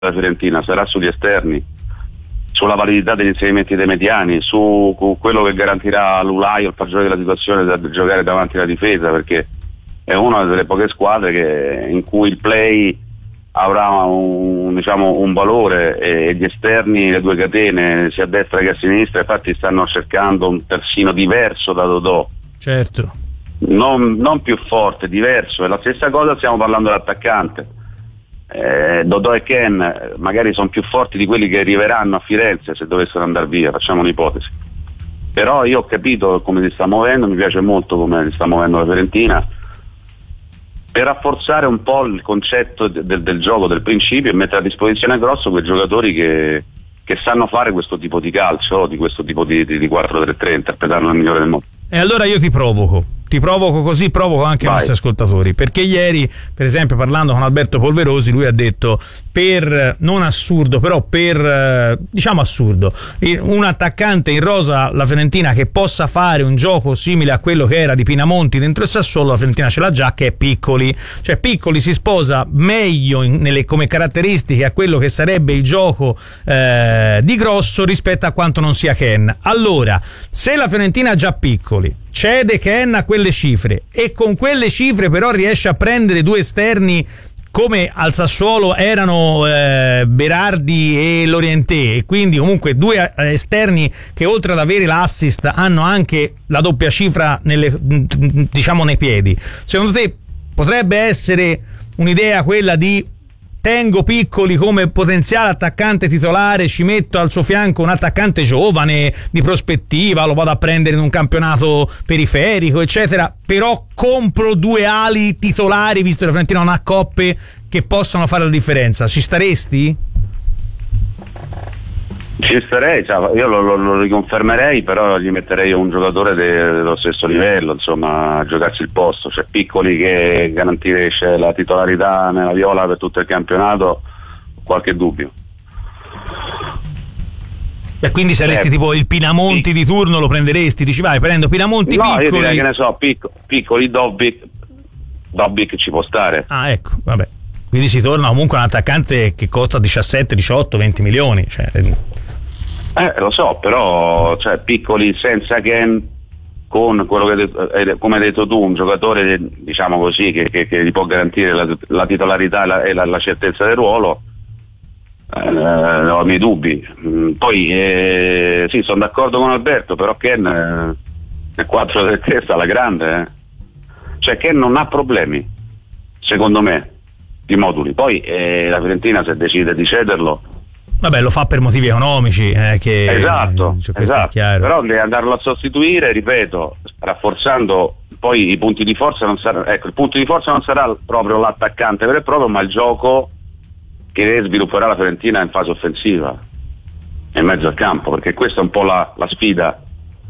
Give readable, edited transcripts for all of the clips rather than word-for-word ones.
della Fiorentina sarà sugli esterni, sulla validità degli inserimenti dei mediani, su quello che garantirà all'Ulai il paggiore della situazione da giocare davanti alla difesa, perché è una delle poche squadre in cui il play avrà un valore, e gli esterni, le due catene sia a destra che a sinistra, infatti stanno cercando un terzino diverso da Dodò, certo, non più forte, diverso. È la stessa cosa, stiamo parlando dell'attaccante. Dodò e Ken magari sono più forti di quelli che arriveranno a Firenze se dovessero andare via, facciamo un'ipotesi. Però io ho capito come si sta muovendo, mi piace molto come si sta muovendo la Fiorentina, per rafforzare un po' il concetto del gioco, del principio, e mettere a disposizione Grosso quei giocatori che sanno fare questo tipo di calcio, di questo tipo di 4-3-3, interpretando il migliore del mondo. E allora io ti provoco così, provoco anche i nostri ascoltatori, perché ieri, per esempio, parlando con Alberto Polverosi, lui ha detto, non assurdo, però diciamo assurdo, un attaccante in rosa, la Fiorentina, che possa fare un gioco simile a quello che era di Pinamonti dentro il Sassuolo, la Fiorentina ce l'ha già, che è Piccoli. Cioè Piccoli si sposa meglio come caratteristiche a quello che sarebbe il gioco di Grosso rispetto a quanto non sia Ken. Allora, se la Fiorentina ha già Piccoli, cede Ken a quelle cifre, e con quelle cifre però riesce a prendere due esterni come al Sassuolo erano Berardi e Lorientè, e quindi comunque due esterni che oltre ad avere l'assist hanno anche la doppia cifra nei piedi. Secondo te potrebbe essere un'idea quella di tengo Piccoli come potenziale attaccante titolare, ci metto al suo fianco un attaccante giovane di prospettiva, lo vado a prendere in un campionato periferico eccetera, però compro due ali titolari, visto che la Fiorentina non ha coppe che possano fare la differenza? Ci staresti? Ci starei, io lo riconfermerei, però gli metterei un giocatore dello stesso livello, insomma, a giocarsi il posto. Cioè Piccoli che garantisce la titolarità nella viola per tutto il campionato, qualche dubbio. E quindi saresti tipo il Pinamonti di turno, lo prenderesti? Dici vai, prendo Pinamonti, no, Piccoli. Io direi, che ne so, Piccoli, Dobbik ci può stare. Ah, ecco, vabbè. Quindi si torna comunque a un attaccante che costa 17, 18, 20 milioni, cioè... lo so, però Piccoli senza Ken, con quello che come hai detto tu, un giocatore diciamo così che gli può garantire la titolarità e la certezza del ruolo, ho i miei dubbi. Poi sì, sono d'accordo con Alberto, però Ken è 4-3 sta alla grande, cioè Ken non ha problemi, secondo me, di moduli. Poi la Fiorentina, se decide di cederlo, vabbè, lo fa per motivi economici, esatto. È chiaro. Però devi andarlo a sostituire, ripeto, rafforzando poi i punti di forza. Il punto di forza non sarà proprio l'attaccante vero e proprio, ma il gioco che svilupperà la Fiorentina in fase offensiva, in mezzo al campo, perché questa è un po' la sfida.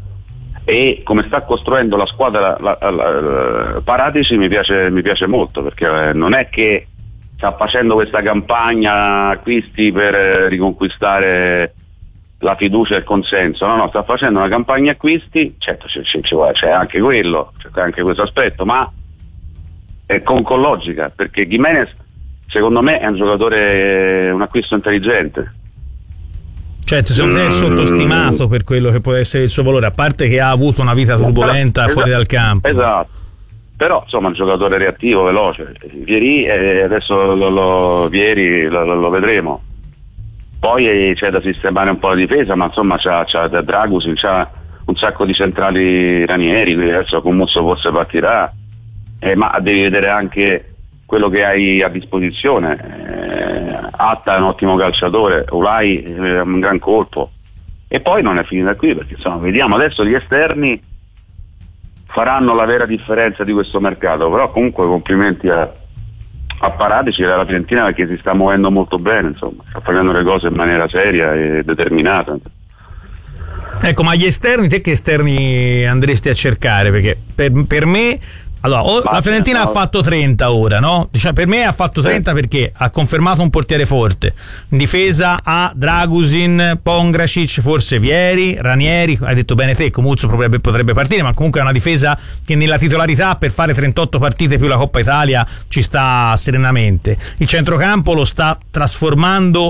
E come sta costruendo la squadra Paratici mi piace molto, perché non è che sta facendo questa campagna acquisti per riconquistare la fiducia e il consenso, no, sta facendo una campagna acquisti, certo c'è anche quello, c'è anche questo aspetto, ma è con logica, perché Giménez secondo me è un giocatore, un acquisto intelligente. Certo, secondo me è sottostimato per quello che può essere il suo valore, a parte che ha avuto una vita turbolenta fuori dal campo. Esatto. Però insomma un giocatore reattivo, veloce. Vieri, adesso Vieri lo vedremo. Poi c'è da sistemare un po' la difesa, ma insomma c'ha Dragusin, c'ha un sacco di centrali Ranieri, quindi adesso con Musso forse partirà, ma devi vedere anche quello che hai a disposizione. Atta è un ottimo calciatore, Ulai è un gran colpo. E poi non è finita qui, perché insomma vediamo adesso gli esterni faranno la vera differenza di questo mercato, però comunque complimenti a Paratici e alla Fiorentina, perché si sta muovendo molto bene, insomma, sta facendo le cose in maniera seria e determinata. Ecco, ma gli esterni, te che esterni andresti a cercare? Perché per me Allora, la Fiorentina ha fatto 30 ora, no? Cioè, per me ha fatto 30 perché ha confermato un portiere forte. In difesa ha Dragusin, Pongracic, forse Vieri, Ranieri, hai detto bene te, Comuzzo potrebbe partire, ma comunque è una difesa che nella titolarità per fare 38 partite più la Coppa Italia ci sta serenamente. Il centrocampo lo sta trasformando